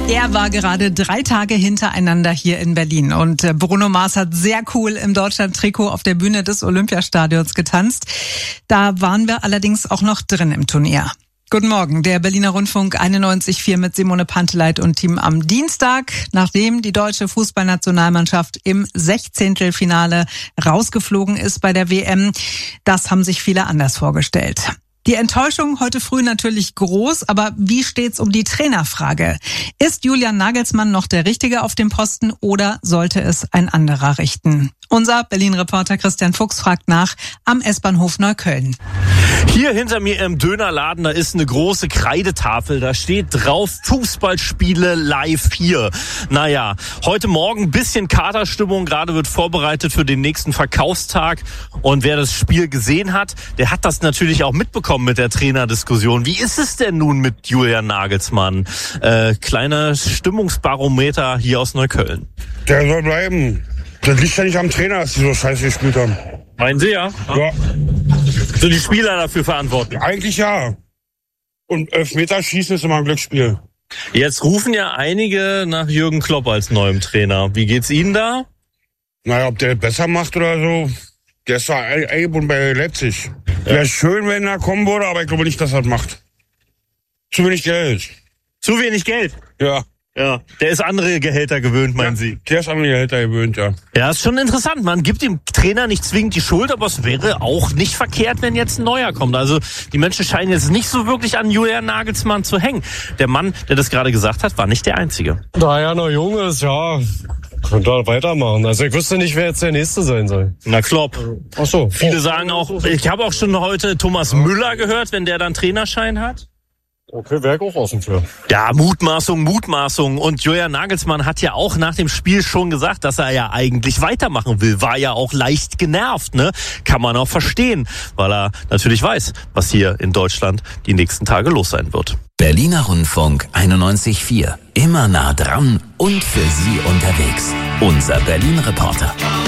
Er war gerade 3 Tage hintereinander hier in Berlin und Bruno Mars hat sehr cool im Deutschland-Trikot auf der Bühne des Olympiastadions getanzt. Da waren wir allerdings auch noch drin im Turnier. Guten Morgen, der Berliner Rundfunk 91.4 mit Simone Panteleit und Team am Dienstag, nachdem die deutsche Fußballnationalmannschaft im 16. rausgeflogen ist bei der WM. Das haben sich viele anders vorgestellt. Die Enttäuschung heute früh natürlich groß, aber wie steht's um die Trainerfrage? Ist Julian Nagelsmann noch der Richtige auf dem Posten oder sollte es ein anderer richten? Unser Berlin-Reporter Christian Fuchs fragt nach am S-Bahnhof Neukölln. Hier hinter mir im Dönerladen, da ist eine große Kreidetafel, da steht drauf Fußballspiele live hier. Naja, heute Morgen ein bisschen Katerstimmung, gerade wird vorbereitet für den nächsten Verkaufstag. Und wer das Spiel gesehen hat, der hat das natürlich auch mitbekommen mit der Trainerdiskussion. Wie ist es denn nun mit Julian Nagelsmann? Kleiner Stimmungsbarometer hier aus Neukölln. Der soll bleiben. Das liegt ja nicht am Trainer, dass die so scheiße gespielt haben. Meinen Sie ja? Ja. Sind die Spieler dafür verantwortlich? Eigentlich ja. Und Elfmeterschießen ist immer ein Glücksspiel. Jetzt rufen ja einige nach Jürgen Klopp als neuem Trainer. Wie geht's Ihnen da? Naja, ob der besser macht oder so. Der ist ja eingebunden bei Leipzig. Ja. Wäre schön, wenn er kommen würde, aber ich glaube nicht, dass er das macht. Zu wenig Geld. Zu wenig Geld? Ja. Ja, der ist andere Gehälter gewöhnt, meinen Sie? Der ist andere Gehälter gewöhnt, ja. Ja, ist schon interessant. Man gibt dem Trainer nicht zwingend die Schuld, aber es wäre auch nicht verkehrt, wenn jetzt ein neuer kommt. Also die Menschen scheinen jetzt nicht so wirklich an Julian Nagelsmann zu hängen. Der Mann, der das gerade gesagt hat, war nicht der Einzige. Da er noch jung ist, ja, könnte er weitermachen. Also ich wüsste nicht, wer jetzt der Nächste sein soll. Na, Klopp. Ach so. Viele sagen auch, ich habe auch schon heute Thomas Müller gehört, wenn der dann Trainerschein hat. Okay, wäre ich auch offen für. Ja, Mutmaßung. Und Julian Nagelsmann hat ja auch nach dem Spiel schon gesagt, dass er ja eigentlich weitermachen will. War ja auch leicht genervt, ne? Kann man auch verstehen, weil er natürlich weiß, was hier in Deutschland die nächsten Tage los sein wird. Berliner Rundfunk 91.4. Immer nah dran und für Sie unterwegs. Unser Berlin-Reporter.